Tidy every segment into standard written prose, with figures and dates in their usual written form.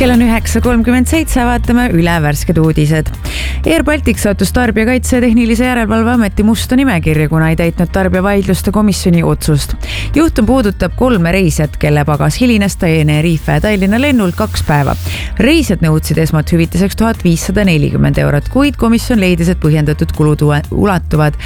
Kell on 9.37, vaatame üle värsked uudised. Air Baltic saatus Tarbijakaitse ja Tehnilise Järelevalve Ameti musta nimekirja, kuna ei täitnud tarbijavaidluste komisjoni otsust. Juhtum puudutab 3 reisijat, kelle pagas hilines Tenerife Tallinna lennul 2 päeva. Reisijad nõudsid esmalt hüvitiseks 1540 €, kuid komisjon leidis, et põhjendatud kulud ulatuvad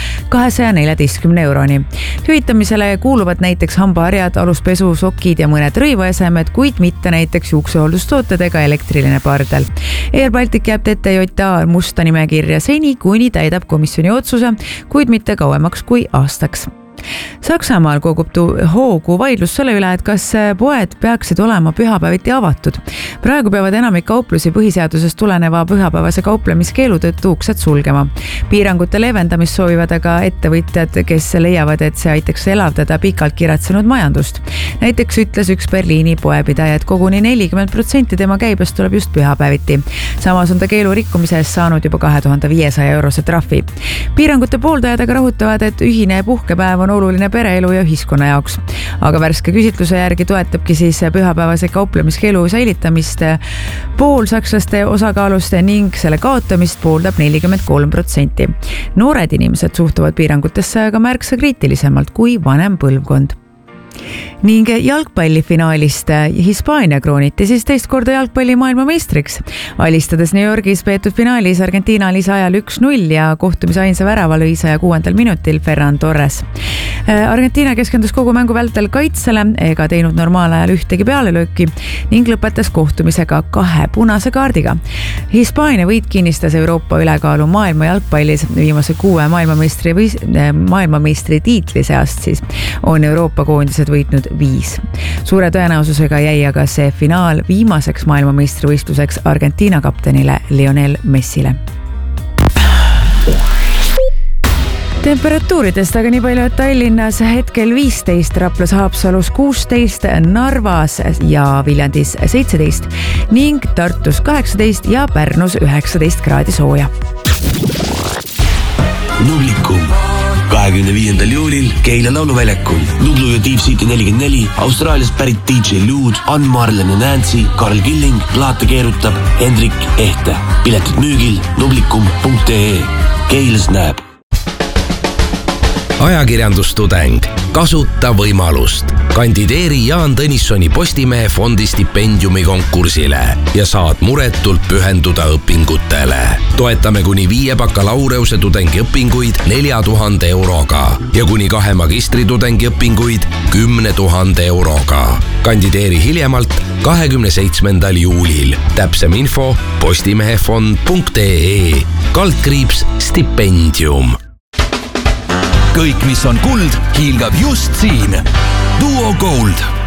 214 €. Hüvitamisele kuuluvad näiteks hambaharjad, aluspesu, sokid ja mõned rõivaesemed, kuid mitte näiteks juuksehooldustooted ega elektriline pardel. Air Baltic jääb TTJA musta nimekirja seni, kuni täidab komisjoni otsuse, kuid mitte kauemaks kui aastaks. Saksamaal kogub hoogu vaidlus selle üle, et kas poed peaksid olema pühapäeviti avatud. Praegu peavad enamik kauplusi põhiseadusest tuleneva pühapäevase kauplemiskeelu tõttu uksed sulgema. Piirangute leevendamist soovivad aga ettevõtjad, kes leiavad, et see aitaks elavdada pikalt kiratsenud majandust. Näiteks ütles üks Berliini poepidaja, et koguni 40% tema käibest tuleb just pühapäeviti. Samas on ta keelu rikkumise eest saanud juba 2500 € trahvi. Piirangute pooldajad aga rõhutavad, et ühine puhkepäev on oluline pereelu ja ühiskonna jaoks. Aga värske küsitluse järgi toetabki siis pühapäevase kauplemiskeelu säilitamist pool sakslaste osakaalust ning selle kaotamist pooldab 43%. Noored inimesed suhtuvad piirangutesse aga märksa kriitilisemalt kui vanem põlvkond. Ning jalgpallifinaalist Hispaania krooniti siis teist korda jalgpalli maailmameistriks. Alistades New Yorgis peetud finaalis Argentiina lisaajal 1-0 ja kohtumise ainsa värava lõi 106. minutil Ferran Torres. Argentiina keskendus kogu mängu vältel kaitsele ega teinud normaalajal ühtegi pealelööki ning lõpetas kohtumisega 2 punase kaardiga. Hispaania võit kinnistas Euroopa ülekaalu maailma jalgpallis viimase 6 maailmameistri tiitli seast siis on Euroopa koondised võitnud 5. Suure tõenäosusega jäi aga see finaal viimaseks maailmameistrivõistluseks Argentiina kaptenile Lionel Messile. Temperatuuridest aga nii palju, et Tallinnas hetkel 15, Raplas, Haapsalus 16, Narvas ja Viljandis 17 ning Tartus 18 ja Pärnus 19 kraadi sooja. Nublikum 25. juulil Keila lauluväljakul. Nublu ja Deep City 44, Austraaliast pärit DJ Luud, Ann Marlen ja Nancy, Karl Killing, plaate keerutab Hendrik Ehte. Piletid müügil nublikum.ee. Keilas näeb. Ajakirjandustudeng. Kasuta võimalust. Kandideeri Jaan Tõnissoni Postimehe fondi stipendiumi konkursile ja saad muretult pühenduda õpingutele. Toetame kuni 5 bakalaureuse tudengi õpinguid 4000 € ja kuni 2 magistritudengi õpinguid 10 000 €. Kandideeri hiljemalt 27. juulil. Täpsem info postimehefond.ee /stipendium. Kõik, mis on kuld, hiilgab just siin. Duo Gold.